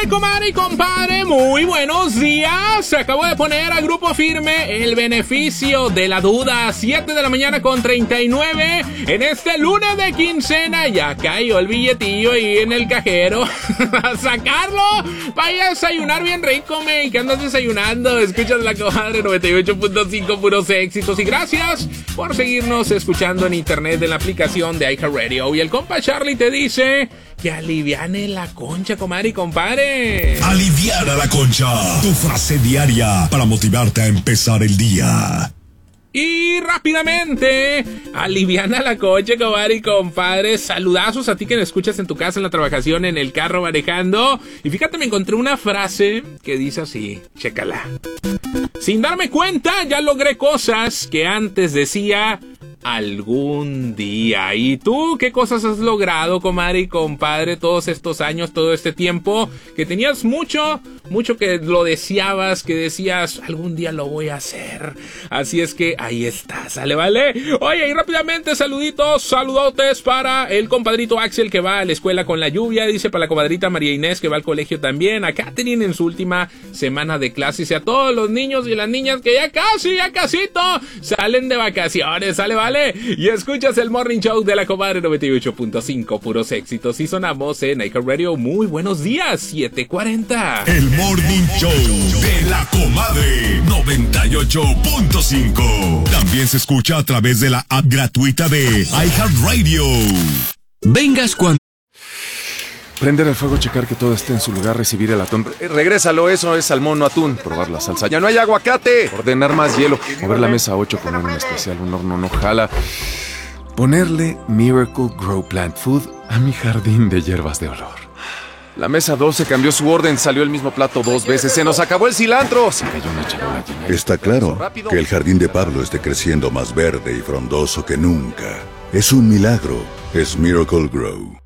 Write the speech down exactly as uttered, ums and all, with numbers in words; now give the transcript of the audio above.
tal, comadre y compadre? Muy buenos días. Acabo de poner a Grupo Firme el beneficio de la duda. siete de la mañana con treinta y nueve. En este lunes de quincena ya cayó el billetillo ahí en el cajero. A sacarlo. Vaya a desayunar bien rico, me. ¿Qué andas desayunando? Escuchas la comadre noventa y ocho punto cinco, puros éxitos. Y gracias por seguirnos escuchando en internet en la aplicación de iHeartRadio. Y el compa Charlie te dice que aliviane la concha, comadre y compadre. Aliviana la concha, tu frase diaria para motivarte a empezar el día. Y rápidamente, aliviana la concha, comadre y compadre. Saludazos a ti que me escuchas en tu casa, en la trabajación, en el carro, manejando. Y fíjate, me encontré una frase que dice así, chécala. Sin darme cuenta, ya logré cosas que antes decía algún día. ¿Y tú qué cosas has logrado, comadre y compadre, todos estos años, todo este tiempo? Que tenías mucho, mucho que lo deseabas, que decías, algún día lo voy a hacer. Así es que ahí está, ¿sale, vale? Oye, y rápidamente, saluditos, saludotes para el compadrito Axel que va a la escuela con la lluvia. Dice para la comadrita María Inés que va al colegio también. A Katherine en su última semana de clases. Y a todos los niños y las niñas que ya casi, ya casito salen de vacaciones, ¿sale, vale? Y escuchas el Morning Show de la comadre noventa y ocho punto cinco, puros éxitos. Y sonamos en iHeartRadio. Muy buenos días, siete cuarenta. El Morning Show de la comadre noventa y ocho punto cinco. También se escucha a través de la app gratuita de iHeartRadio. Vengas cuando... Prender el fuego, checar que todo esté en su lugar, recibir el atún. Eh, regrésalo, eso es salmón, no atún. Probar la salsa. ¡Ya no hay aguacate! Ordenar más hielo. Mover la mesa a ocho, poner un especial, un horno no jala. Ponerle Miracle Grow Plant Food a mi jardín de hierbas de olor. La mesa doce cambió su orden, salió el mismo plato dos veces. ¡Se nos acabó el cilantro! Se cayó una charola llena. Está claro que el jardín de Pablo esté creciendo más verde y frondoso que nunca. Es un milagro. Es Miracle Grow.